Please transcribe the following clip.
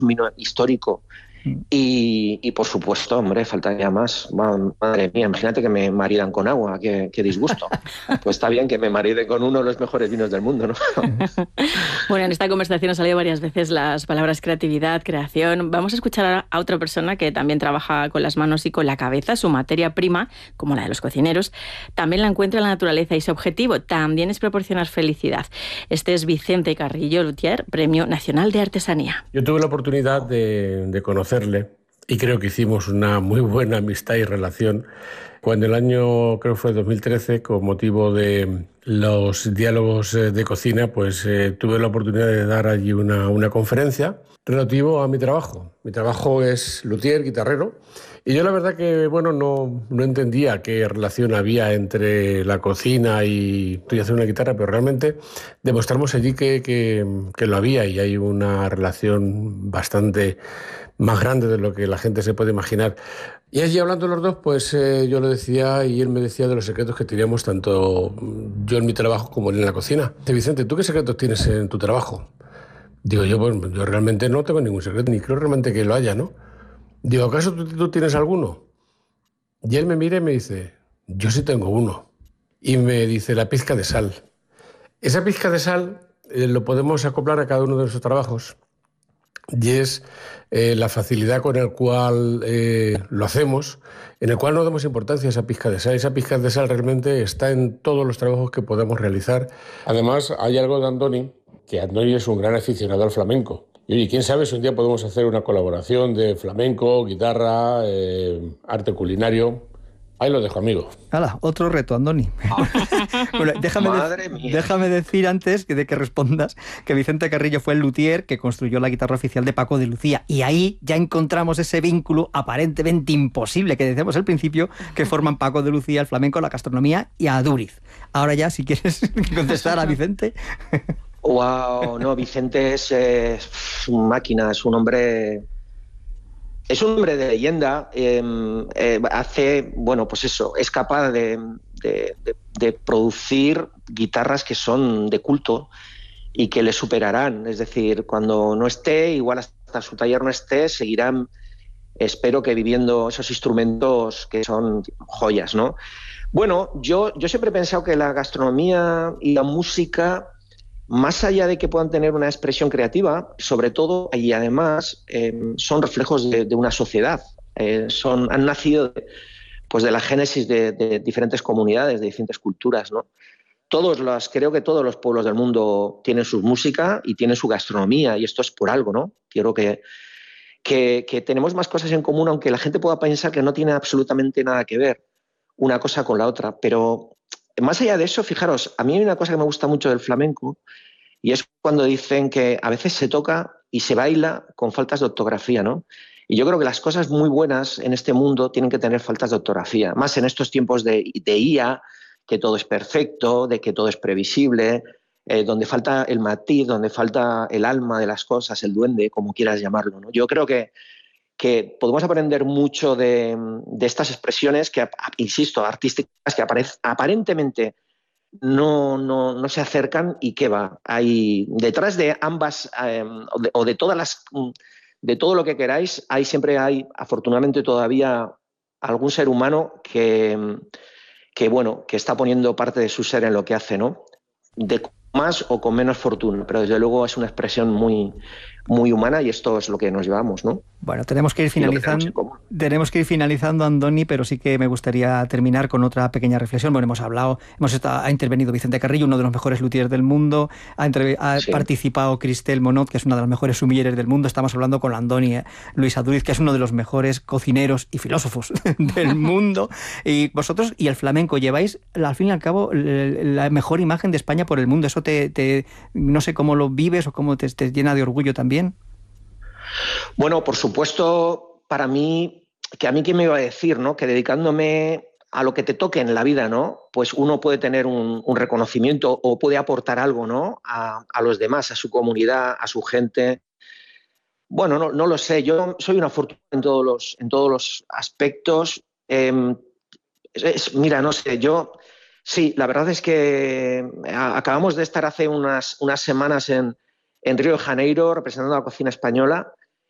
un vino histórico. Y por supuesto, hombre, faltaría más. Madre mía, imagínate que me maridan con agua, qué disgusto. Pues está bien que me mariden con uno de los mejores vinos del mundo, ¿no? Bueno, en esta conversación han salido varias veces las palabras creatividad, creación. Vamos a escuchar a otra persona que también trabaja con las manos y con la cabeza. Su materia prima, como la de los cocineros, también la encuentra en la naturaleza y su objetivo también es proporcionar felicidad. Este es Vicente Carrillo Lutier, Premio Nacional de Artesanía. Yo tuve la oportunidad de conocerle y creo que hicimos una muy buena amistad y relación cuando el año, creo que fue 2013, con motivo de los diálogos de cocina, pues tuve la oportunidad de dar allí una conferencia relativo a mi trabajo. Mi trabajo es luthier, guitarrero, y yo la verdad que no entendía qué relación había entre la cocina y estoy haciendo una guitarra, pero realmente demostramos allí que lo había, y hay una relación bastante más grande de lo que la gente se puede imaginar. Y allí hablando los dos, pues yo le decía y él me decía de los secretos que teníamos tanto yo en mi trabajo como él en la cocina. Dice: Vicente, ¿tú qué secretos tienes en tu trabajo? Digo yo, pues yo realmente no tengo ningún secreto, ni creo realmente que lo haya, ¿no? Digo, ¿acaso tú tienes alguno? Y él me mira y me dice: yo sí tengo uno. Y me dice: la pizca de sal. Esa pizca de sal lo podemos acoplar a cada uno de nuestros trabajos. Y es la facilidad con el cual lo hacemos, en el cual no damos importancia a esa pizca de sal. Esa pizca de sal realmente está en todos los trabajos que podemos realizar. Además, hay algo de Andoni, que Andoni es un gran aficionado al flamenco. Y oye, quién sabe si un día podemos hacer una colaboración de flamenco, guitarra, arte culinario. Ahí lo dejo, amigo. ¡Hala! Otro reto, Andoni. Bueno, déjame decir antes de que respondas que Vicente Carrillo fue el luthier que construyó la guitarra oficial de Paco de Lucía. Y ahí ya encontramos ese vínculo aparentemente imposible que decíamos al principio, que forman Paco de Lucía, el flamenco, la gastronomía y a Dúriz. Ahora ya, si quieres contestar a Vicente. Wow, no, Vicente es una máquina, es un hombre de leyenda. Pues eso, es capaz de producir guitarras que son de culto y que le superarán. Es decir, cuando no esté, igual hasta su taller no esté, seguirán, espero que viviendo esos instrumentos que son joyas, ¿no? Bueno, yo siempre he pensado que la gastronomía y la música, más allá de que puedan tener una expresión creativa, sobre todo y además son reflejos de una sociedad. Han nacido de la génesis de diferentes comunidades, de diferentes culturas, ¿no? Creo que todos los pueblos del mundo tienen su música y tienen su gastronomía, y esto es por algo, ¿no? Quiero que tenemos más cosas en común, aunque la gente pueda pensar que no tiene absolutamente nada que ver una cosa con la otra. Pero más allá de eso, fijaros, a mí hay una cosa que me gusta mucho del flamenco, y es cuando dicen que a veces se toca y se baila con faltas de ortografía, ¿no? Y yo creo que las cosas muy buenas en este mundo tienen que tener faltas de ortografía, más en estos tiempos de IA, que todo es perfecto, de que todo es previsible, donde falta el matiz, donde falta el alma de las cosas, el duende, como quieras llamarlo, ¿no? Yo creo que podemos aprender mucho de estas expresiones que, insisto, artísticas, que aparentemente no se acercan, y qué va. Hay detrás de ambas o de todas de todo lo que queráis, siempre hay, afortunadamente todavía, algún ser humano que está poniendo parte de su ser en lo que hace, ¿no? De más o con menos fortuna, pero desde luego es una expresión muy, muy humana, y esto es lo que nos llevamos, ¿no? Bueno, tenemos que ir finalizando, Andoni, pero sí que me gustaría terminar con otra pequeña reflexión. Bueno, ha intervenido Vicente Carrillo, uno de los mejores luthiers del mundo, ha participado Cristel Monod, que es una de las mejores sumilleres del mundo. Estamos hablando con Andoni Luis Aduriz, que es uno de los mejores cocineros y filósofos del mundo. Y vosotros y el flamenco lleváis, al fin y al cabo, la mejor imagen de España por el mundo. Eso no sé cómo lo vives o cómo te llena de orgullo también. Bueno, por supuesto, para mí, ¿quién me iba a decir, ¿no? Que dedicándome a lo que te toque en la vida, ¿no? Pues uno puede tener un reconocimiento o puede aportar algo, ¿no? A los demás, a su comunidad, a su gente. Bueno, no lo sé. Yo soy una fortuna en todos los aspectos. Mira, no sé, sí, la verdad es que acabamos de estar hace unas semanas en Río de Janeiro representando a la cocina española,